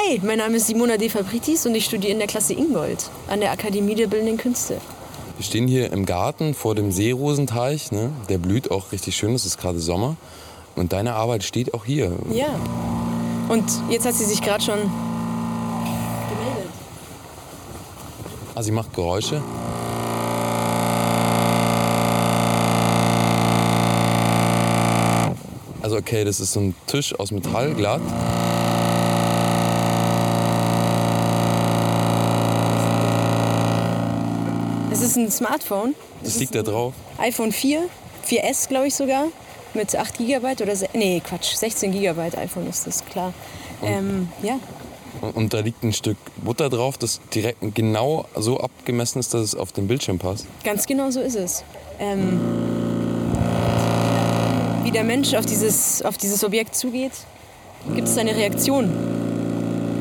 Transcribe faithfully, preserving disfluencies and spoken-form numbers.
Hi, mein Name ist Simona De Fabritis und ich studiere in der Klasse Ingold an der Akademie der Bildenden Künste. Wir stehen hier im Garten vor dem Seerosenteich, ne? Der blüht auch richtig schön, es ist gerade Sommer. Und deine Arbeit steht auch hier. Ja. Und jetzt hat sie sich gerade schon gemeldet. Ah, sie macht Geräusche. Also okay, das ist so ein Tisch aus Metall, glatt. Es ist ein Smartphone. Das liegt da drauf. iPhone vier, vier S glaube ich sogar, mit acht Gigabyte oder, se- nee Quatsch, sechzehn Gigabyte iPhone ist das, klar. Ähm, ja, Und, und da liegt ein Stück Butter drauf, das direkt genau so abgemessen ist, dass es auf den Bildschirm passt. ganz genau so ist es. Ähm, wie der Mensch auf dieses, auf dieses Objekt zugeht, gibt es eine Reaktion.